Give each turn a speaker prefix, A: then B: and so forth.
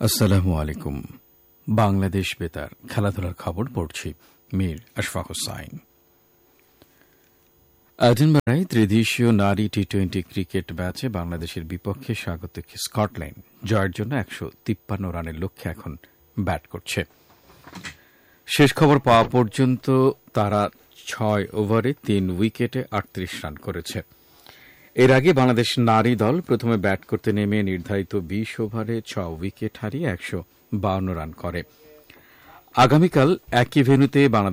A: আসসালামু আলাইকুম। বাংলাদেশ বেতার খেলাধুলার খবর পড়ছি মীর আশফাক হুসাইন। এডিনবরায় ত্রিদেশীয় নারী টি-20 ক্রিকেট ম্যাচে বাংলাদেশের বিপক্ষে স্বাগতিক স্কটল্যান্ড জয়ের জন্য ১৫৩ রানের লক্ষ্যে এখন ব্যাট করছে। শেষ খবর পাওয়া পর্যন্ত তারা ৬ ওভারে ৩ উইকেটে ৩৮ রান করেছে। এর আগে বাংলাদেশ নারী দল প্রথমে ব্যাট করতে নেমে নির্ধারিত ২০ ওভারে ৬ উইকেট হারিয়ে ১৫২ রান করে। আগামীকাল একই ভেন্যুতে বাংলাদেশ